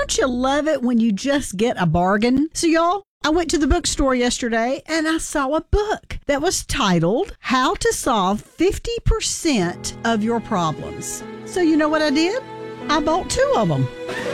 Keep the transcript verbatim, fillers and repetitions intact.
Don't you love it when you just get a bargain? So, y'all, I went to the bookstore yesterday and I saw a book that was titled How to Solve fifty percent of Your Problems. So, you know what I did? I bought two of them.